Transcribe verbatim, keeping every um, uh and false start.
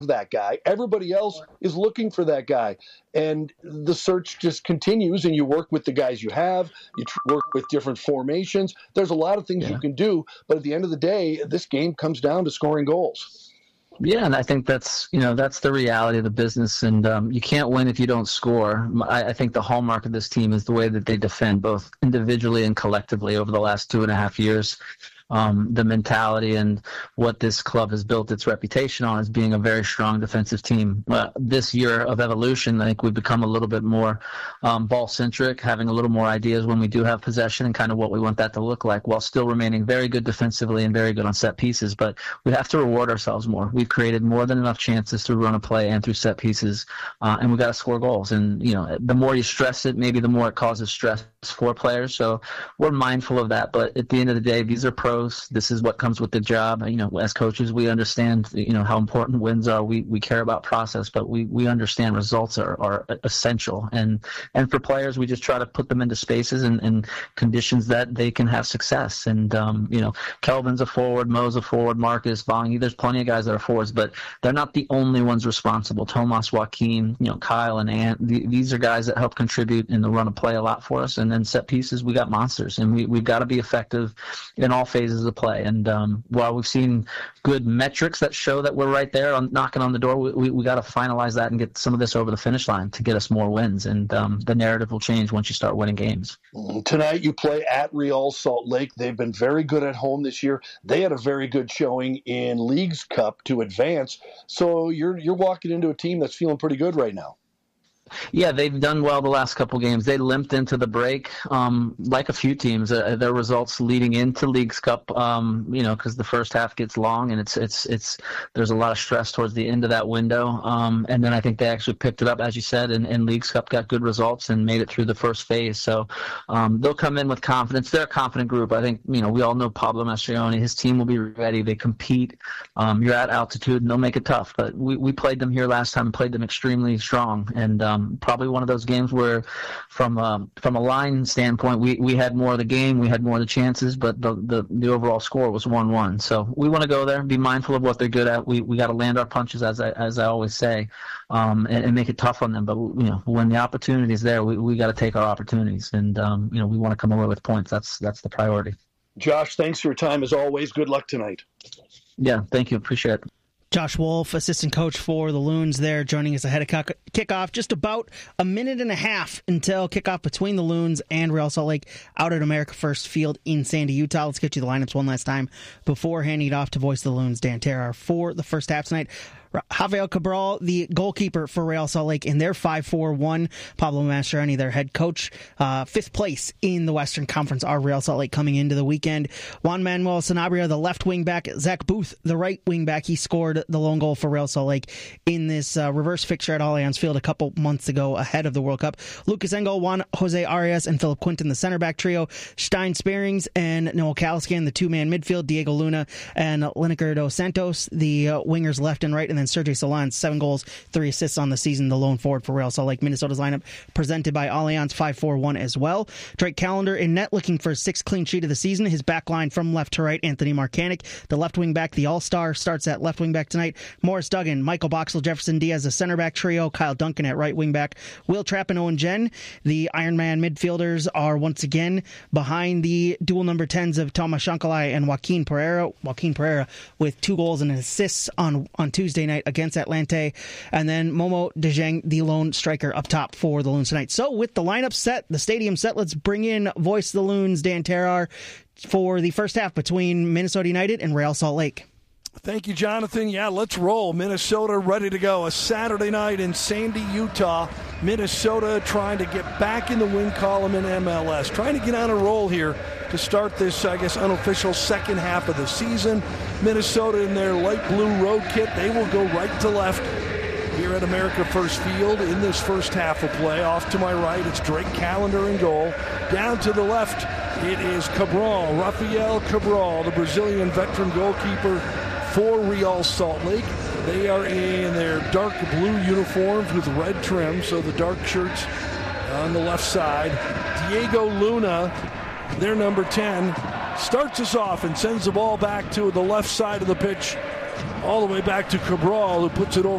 that guy. Everybody else is looking for that guy. And the search just continues, and you work with the guys you have. You tr- work with different formations. There's a lot of things yeah. you can do, but at the end of the day, this game comes down to scoring goals. Yeah, and I think that's, you know, that's the reality of the business, and um, you can't win if you don't score. I, I think the hallmark of this team is the way that they defend, both individually and collectively over the last two and a half years. Um, the mentality and what this club has built its reputation on as being a very strong defensive team. Uh, this year of evolution, I think we've become a little bit more um, ball-centric, having a little more ideas when we do have possession and kind of what we want that to look like, while still remaining very good defensively and very good on set pieces. But we have to reward ourselves more. We've created more than enough chances through run of play and through set pieces, uh, and we've got to score goals. And, you know, the more you stress it, maybe the more it causes stress for players. So we're mindful of that. But at the end of the day, these are pros. This is what comes with the job. You know, as coaches, we understand, you know, how important wins are. We we care about process, but we, we understand results are, are essential. And and for players, we just try to put them into spaces and, and conditions that they can have success. And, um, you know, Kelvin's a forward, Mo's a forward, Marcus, Vongi, there's plenty of guys that are forwards, but they're not the only ones responsible. Tomas, Joaquin, you know, Kyle and Ant, the, these are guys that help contribute in the run of play a lot for us. And then set pieces, we got monsters, and we, we've got to be effective in all phases of play. And um, while we've seen good metrics that show that we're right there on knocking on the door, we we, we got to finalize that and get some of this over the finish line to get us more wins. And um, the narrative will change once you start winning games. Tonight you play at Real Salt Lake. They've been very good at home this year. They had a very good showing in Leagues Cup to advance. So you're you're walking into a team that's feeling pretty good right now. Yeah, they've done well the last couple games. They limped into the break, um, like a few teams. Uh, their results leading into Leagues Cup, um, you know, because the first half gets long and it's it's it's there's a lot of stress towards the end of that window. Um, and then I think they actually picked it up, as you said, and, and Leagues Cup got good results and made it through the first phase. So um, they'll come in with confidence. They're a confident group. I think, you know, we all know Pablo Mastroianni. His team will be ready. They compete. Um, you're at altitude, and they'll make it tough. But we, we played them here last time and played them extremely strong. And um, probably one of those games where from a, from a line standpoint, we, we had more of the game, we had more of the chances, but the, the, the overall score was one one. So we want to go there, be mindful of what they're good at. We we got to land our punches, as I as I always say, um, and, and make it tough on them. But, you know, when the opportunity is there, we, we got to take our opportunities. And, um, you know, we want to come away with points. That's, that's the priority. Josh, thanks for your time as always. Good luck tonight. Yeah, thank you. Appreciate it. Josh Wolf, assistant coach for the Loons there, joining us ahead of kickoff. Just about a minute and a half until kickoff between the Loons and Real Salt Lake out at America First Field in Sandy, Utah. Let's get you the lineups one last time before handing it off to voice the Loons, Dan Terrar, for the first half tonight. Rafael Cabral, the goalkeeper for Real Salt Lake, in their five four one. Pablo Mastroianni, their head coach. Uh, fifth place in the Western Conference are Real Salt Lake coming into the weekend. Juan Manuel Sanabria, the left wing back. Zach Booth, the right wing back. He scored the lone goal for Real Salt Lake in this uh, reverse fixture at Allianz Field a couple months ago ahead of the World Cup. Lucas Engel, Juan Jose Arias, and Philip Quinton, the center back trio. Stein Spearings and Noel Caliscan, the two-man midfield. Diego Luna and Lineker dos Santos, the uh, wingers left and right. And then Sergey Solans, seven goals, three assists on the season, the lone forward for Real Salt Lake. Minnesota's lineup presented by Allianz, five four one as well. Drake Callender in net, looking for his sixth clean sheet of the season. His back line from left to right, Anthony Marcanic. The left wing back, the all-star, starts at left wing back tonight. Morris Duggan, Michael Boxall, Jefferson Diaz, the center back trio. Kyle Duncan at right wing back. Will Trapp and Owen Jen, the Ironman midfielders, are once again behind the dual number tens of Thomas Shankalai and Joaquin Pereira. Joaquin Pereira with two goals and an assist on, on Tuesday night against Atlante, and then Momo Dejeng, the lone striker, up top for the Loons tonight. So with the lineup set, the stadium set, let's bring in voice of the Loons, Dan Terrar, for the first half between Minnesota United and Real Salt Lake. Thank you, Jonathan. Yeah, let's roll. Minnesota ready to go. A Saturday night in Sandy, Utah. Minnesota trying to get back in the win column in M L S. Trying to get on a roll here to start this, I guess, unofficial second half of the season. Minnesota in their light blue road kit. They will go right to left here at America First Field in this first half of play. Off to my right, it's Drake Callender in goal. Down to the left, it is Cabral, Rafael Cabral, the Brazilian veteran goalkeeper for Real Salt Lake. They are in their dark blue uniforms with red trim, so the dark shirts on the left side. Diego Luna, their number ten, starts us off and sends the ball back to the left side of the pitch, all the way back to Cabral, who puts it over